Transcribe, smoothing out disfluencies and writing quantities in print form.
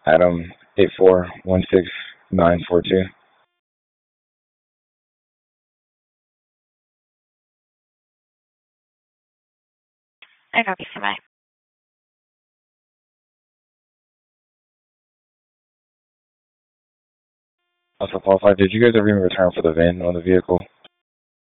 Adam 8416942. I copy, bye. Also qualified, did you guys ever even return for the VIN on the vehicle?